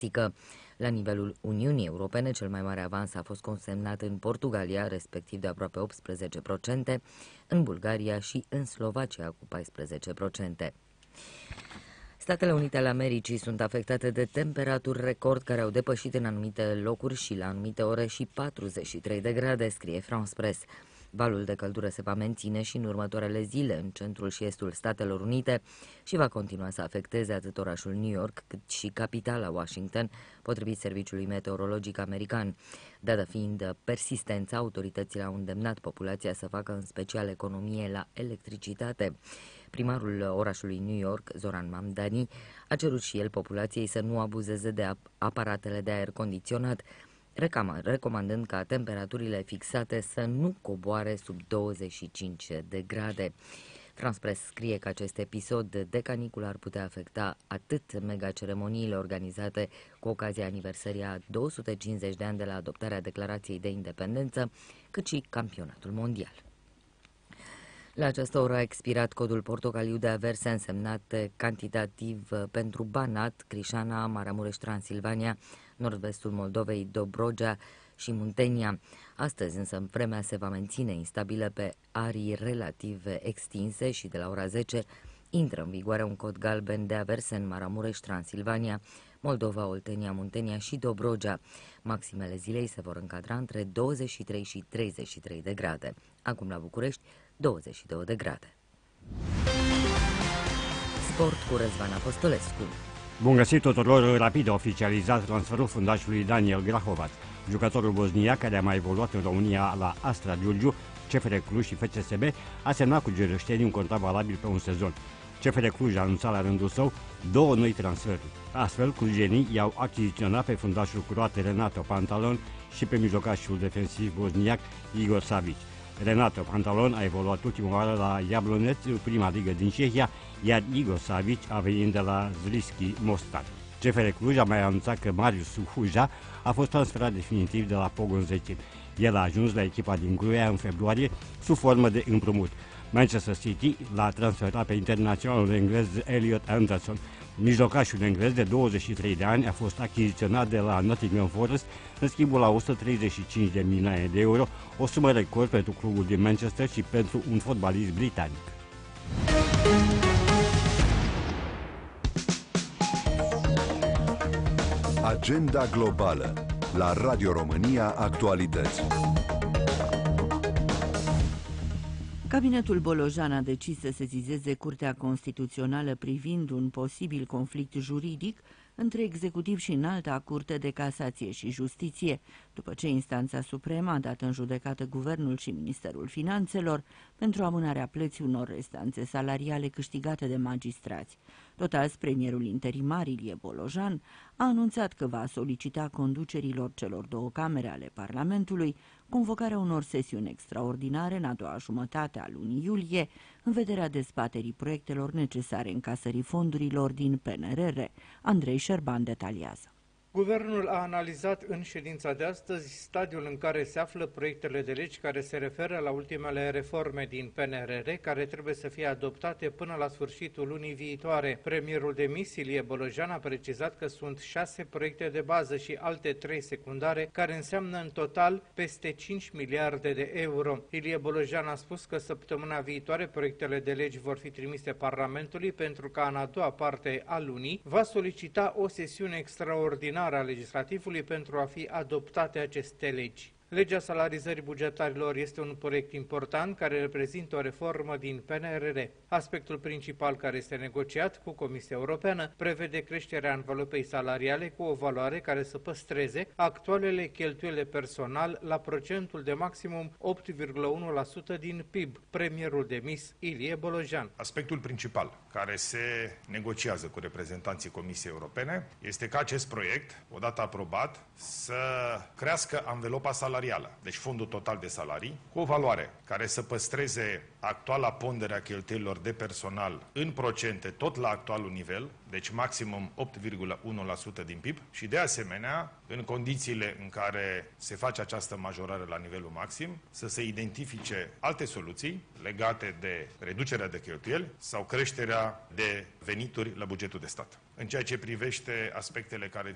La nivelul Uniunii Europene, cel mai mare avans a fost consemnat în Portugalia, respectiv de aproape 18%, în Bulgaria și în Slovacia cu 14%. Statele Unite ale Americii sunt afectate de temperaturi record care au depășit în anumite locuri și la anumite ore și 43 de grade, scrie France Press. Valul de căldură se va menține și în următoarele zile în centrul și estul Statelor Unite și va continua să afecteze atât orașul New York cât și capitala Washington, potrivit Serviciului Meteorologic American. Dată fiind persistența, autoritățile au îndemnat populația să facă în special economie la electricitate. Primarul orașului New York, Zoran Mamdani, a cerut și el populației să nu abuzeze de aparatele de aer condiționat, recomandând ca temperaturile fixate să nu coboare sub 25 de grade. France Press scrie că acest episod de caniculă ar putea afecta atât megaceremoniile organizate cu ocazia aniversării a 250 de ani de la adoptarea Declarației de Independență, cât și campionatul mondial. La această oră a expirat codul portocaliu de averse însemnate cantitativ pentru Banat, Crișana, Maramureș, Transilvania, nord-vestul Moldovei, Dobrogea și Muntenia. Astăzi însă vremea se va menține instabilă pe arii relativ extinse și de la ora 10 intră în vigoare un cod galben de averse în Maramureș, Transilvania, Moldova, Oltenia, Muntenia și Dobrogea. Maximele zilei se vor încadra între 23 și 33 de grade. Acum la București, 22 de grade. Sport cu Răzvan Apostolescu. Bun găsit tuturor! Rapid a oficializat transferul fundașului Daniel Grahovac. Jucătorul bosniac, care a mai evoluat în România la Astra Giurgiu, CFR Cluj și FCSB, a semnat cu gerăștenii un contract valabil pe un sezon. CFR Cluj a anunțat la rândul său 2 noi transferuri. Astfel, clujenii i-au achiziționat pe fundașul croat Renato Pantalon și pe mijlocașul defensiv bosniac Igor Savic. Renato Pantalon a evoluat ultima oară la Jablonec, prima ligă din Cehia, iar Igor Savic a venit de la Zrinski Mostar. CFR Cluj a mai anunțat că Marius Huja a fost transferat definitiv de la Pogon 10. El a ajuns la echipa din Gruia în februarie sub formă de împrumut. Manchester City l-a transferat pe internaționalul englez Elliot Anderson. Mijlocașul englez de 23 de ani a fost achiziționat de la Nottingham Forest în schimbul la 135 de milioane de euro, o sumă record pentru clubul din Manchester și pentru un fotbalist britanic. Agenda globală la Radio România Actualități. Cabinetul Bolojan a decis să sesizeze Curtea Constituțională privind un posibil conflict juridic între executiv și Înalta Curte de Casație și Justiție, după ce instanța supremă a dat în judecată Guvernul și Ministerul Finanțelor pentru amânarea plății unor restanțe salariale câștigate de magistrați. Tot azi, premierul interimar Ilie Bolojan a anunțat că va solicita conducerilor celor 2 camere ale Parlamentului convocarea unor sesiuni extraordinare în a doua jumătate a lunii iulie, în vederea dezbaterii proiectelor necesare încasării fondurilor din PNRR. Andrei Șerban detaliază. Guvernul a analizat în ședința de astăzi stadiul în care se află proiectele de legi care se referă la ultimele reforme din PNRR, care trebuie să fie adoptate până la sfârșitul lunii viitoare. Premierul demis, Ilie Bolojan, a precizat că sunt 6 proiecte de bază și alte 3 secundare, care înseamnă în total peste 5 miliarde de euro. Ilie Bolojan a spus că săptămâna viitoare proiectele de legi vor fi trimise Parlamentului pentru ca în a doua parte a lunii va solicita o sesiune extraordinară a legislativului pentru a fi adoptate aceste legi. Legea salarizării bugetarilor este un proiect important care reprezintă o reformă din PNRR. Aspectul principal care este negociat cu Comisia Europeană prevede creșterea învelopei salariale cu o valoare care să păstreze actualele cheltuieli de personal la procentul de maximum 8,1% din PIB. Premierul demis Ilie Bolojan. Aspectul principal care se negociază cu reprezentanții Comisiei Europene este ca acest proiect, odată aprobat, să crească anvelopa salarială. Deci fondul total de salarii, cu o valoare care să păstreze actuala pondere a cheltuielilor de personal în procente tot la actualul nivel, deci maximum 8,1% din PIB și de asemenea, în condițiile în care se face această majorare la nivelul maxim, să se identifice alte soluții legate de reducerea de cheltuieli sau creșterea de venituri la bugetul de stat. În ceea ce privește aspectele care